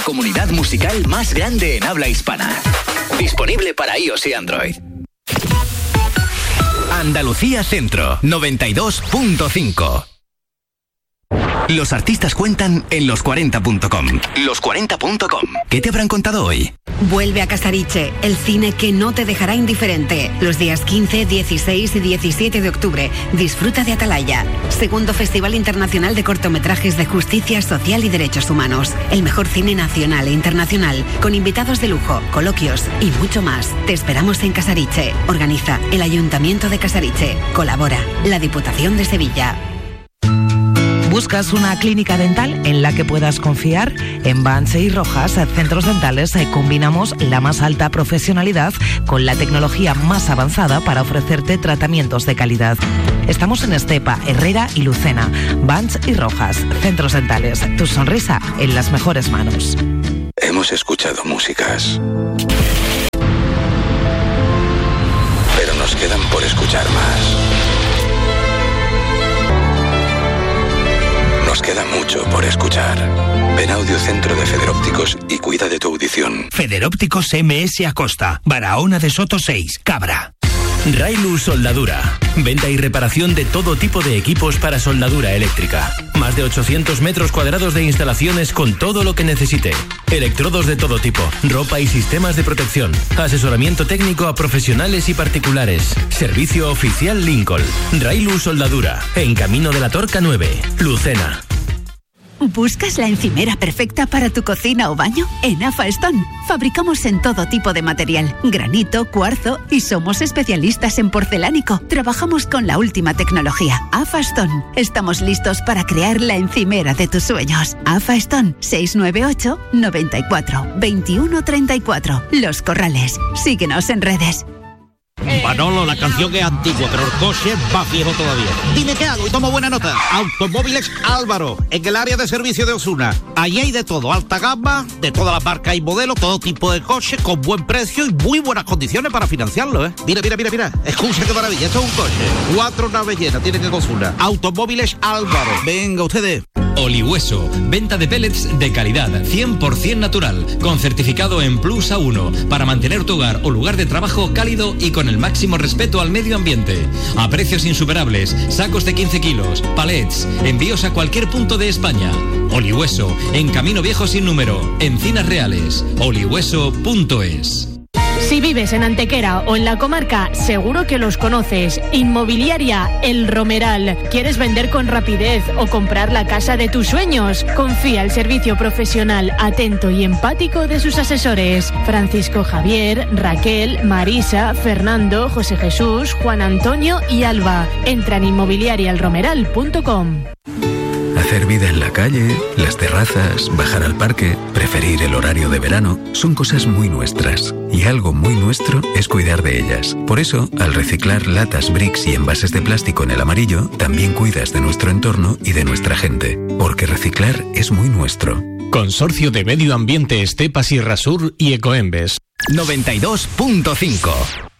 comunidad musical más grande en habla hispana. Disponible para iOS y Android. Andalucía Centro, 92.5. Los artistas cuentan en los40.com. Los40.com. ¿Qué te habrán contado hoy? Vuelve a Casariche, el cine que no te dejará indiferente. Los días 15, 16 y 17 de octubre. Disfruta de Atalaya, segundo Festival Internacional de Cortometrajes de Justicia Social y Derechos Humanos. El mejor cine nacional e internacional, con invitados de lujo, coloquios y mucho más. Te esperamos en Casariche. Organiza el Ayuntamiento de Casariche. Colabora la Diputación de Sevilla. ¿Buscas una clínica dental en la que puedas confiar? En Banche y Rojas, Centros Dentales, combinamos la más alta profesionalidad con la tecnología más avanzada para ofrecerte tratamientos de calidad. Estamos en Estepa, Herrera y Lucena. Banche y Rojas, Centros Dentales. Tu sonrisa en las mejores manos. Hemos escuchado músicas, pero nos quedan por escuchar más. Nos queda mucho por escuchar. Ven a Audiocentro de Federópticos y cuida de tu audición. Federópticos MS Acosta, Barahona de Soto 6, Cabra. Railu Soldadura. Venta y reparación de todo tipo de equipos para soldadura eléctrica. Más de 800 metros cuadrados de instalaciones con todo lo que necesite. Electrodos de todo tipo, ropa y sistemas de protección. Asesoramiento técnico a profesionales y particulares. Servicio oficial Lincoln. Railu Soldadura. En Camino de la Torca 9, Lucena. ¿Buscas la encimera perfecta para tu cocina o baño? En AFA Stone fabricamos en todo tipo de material, granito, cuarzo y somos especialistas en porcelánico. Trabajamos con la última tecnología. AFA Stone. Estamos listos para crear la encimera de tus sueños. AFA Stone 698 94 21 34. Los Corrales. Síguenos en redes. Manolo, la canción es antigua, pero el coche va viejo todavía. Dime qué hago y tomo buena nota. Automóviles Álvaro, en el área de servicio de Osuna. Allí hay de todo, alta gama, de todas las marcas y modelos, todo tipo de coches, con buen precio y muy buenas condiciones para financiarlo, ¿eh? Mira. Escucha qué maravilla, esto es un coche. 4 naves llenas, tienen que Osuna. Automóviles Álvaro. Venga, ustedes. Olihueso, venta de pellets de calidad, 100% natural, con certificado en Plus A1, para mantener tu hogar o lugar de trabajo cálido y con el máximo respeto al medio ambiente. A precios insuperables, sacos de 15 kilos, palets, envíos a cualquier punto de España. Olihueso, en Camino Viejo sin número, Encinas Reales, olihueso.es. Si vives en Antequera o en la comarca, seguro que los conoces. Inmobiliaria El Romeral. ¿Quieres vender con rapidez o comprar la casa de tus sueños? Confía el servicio profesional, atento y empático de sus asesores. Francisco Javier, Raquel, Marisa, Fernando, José Jesús, Juan Antonio y Alba. Entra en inmobiliarialromeral.com. Hacer vida en la calle, las terrazas, bajar al parque, preferir el horario de verano, son cosas muy nuestras. Y algo muy nuestro es cuidar de ellas. Por eso, al reciclar latas, bricks y envases de plástico en el amarillo, también cuidas de nuestro entorno y de nuestra gente. Porque reciclar es muy nuestro. Consorcio de Medio Ambiente Estepa Sierra Sur y Ecoembes. 92.5.